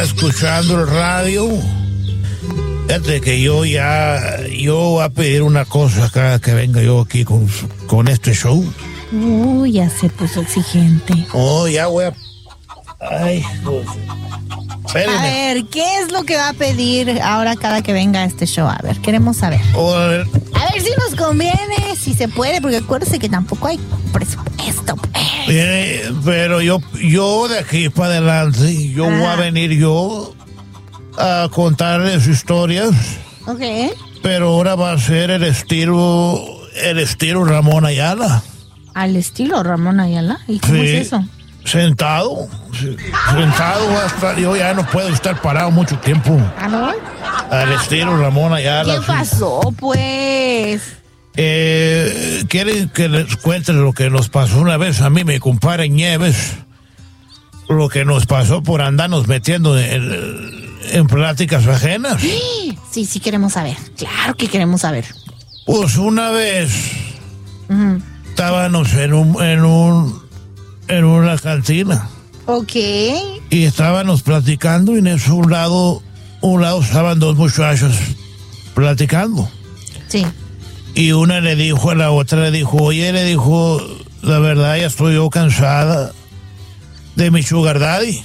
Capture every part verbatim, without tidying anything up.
escuchando el radio. Fíjate que yo ya, yo voy a pedir una cosa cada que venga yo aquí con, con este show. Uy, ya se puso exigente. Oh, ya voy a... Ay, pues... Espérenme. A ver, ¿qué es lo que va a pedir ahora cada que venga a este show? A ver, queremos saber. Oh, a ver. A ver si nos conviene, si se puede, porque acuérdese que tampoco hay presupuesto. Pues. Eh, pero yo, yo de aquí para adelante, yo Ajá. voy a venir yo a contarles historias, Ok. pero ahora va a ser el estilo, el estilo Ramón Ayala. Al estilo Ramón Ayala. ¿Y cómo Sí. es eso? Sentado, sí, sentado va a estar, yo ya no puedo estar parado mucho tiempo. ¿Ah, no? Al estilo Ramón Ayala. ¿Qué sí. pasó, pues? Eh, ¿Quieren que les cuente lo que nos pasó una vez a mí, mi compadre Nieves? Lo que nos pasó por andarnos metiendo en, en pláticas ajenas. Sí, sí queremos saber. Claro que queremos saber. Pues una vez Ujú. estábamos en un, en un, en una cantina Ok. y estábamos platicando y en ese un lado, un lado estaban dos muchachos platicando. Sí. Y una le dijo a la otra, le dijo, oye, le dijo, la verdad ya estoy yo cansada de mi sugar daddy.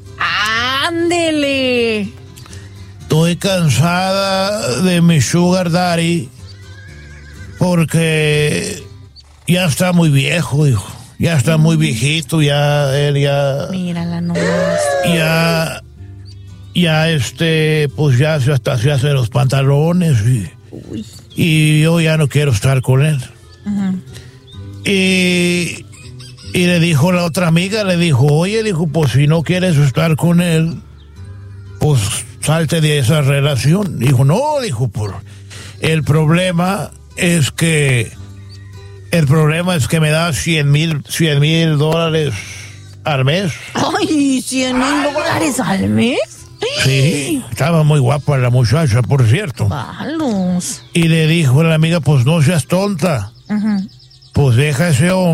¡Ándele! Estoy cansada de mi sugar daddy porque ya está muy viejo, dijo. Ya está muy viejito, ya él ya, Mírala nomás. ya, ya este, pues ya se hasta se hace los pantalones y, Uy. y yo ya no quiero estar con él. Ujú. Y, y le dijo la otra amiga, le dijo, oye, dijo, pues si no quieres estar con él, pues salte de esa relación. Dijo, no, dijo, por el problema es que el problema es que me da cien mil, cien mil dólares al mes. ¡Ay! ¿Cien mil dólares al mes? Sí, estaba muy guapa la muchacha, por cierto. ¡Palos! Y le dijo la amiga, pues no seas tonta, Ujú. pues deja ese hombre.